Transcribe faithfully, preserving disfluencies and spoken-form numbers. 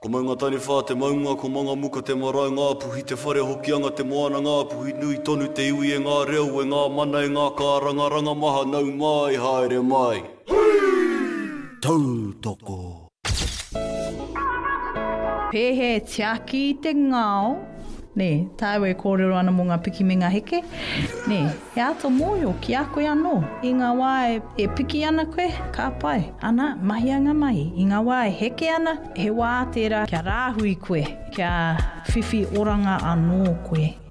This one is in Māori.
Ko mai ngā tani whā te maunga, ko manga muka te marae ngā puhi, te whare hokianga te moana ngā puhi, nui tonu te iwi e ngā reo, e ngā mana e ngā kāranga, ranga maha nau mai, haere mai. Tautoko. Pehe tiaki te ngāo. Ne, tāwe kōrero ana mō ngā piki me ngā heke. Ne, he ato mōio ki a koe anō. I ngā wā e, e piki ana koe, ka pai. Ana, mahi anga mahi. I ngā wā e heke ana, he wā tērā kia rāhui koe, kia whiwhi oranga anō koe.